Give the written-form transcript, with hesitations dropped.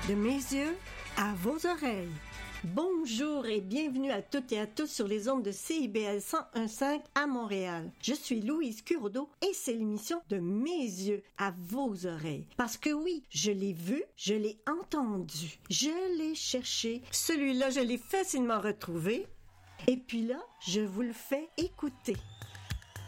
De mes yeux à vos oreilles. Bonjour et bienvenue à toutes et à tous sur les ondes de CIBL 101.5 à Montréal. Je suis Louise Curodo et c'est l'émission de Mes yeux à vos oreilles. Parce que oui, je l'ai vu, je l'ai entendu, je l'ai cherché. Celui-là, je l'ai facilement retrouvé. Et puis là, je vous le fais écouter.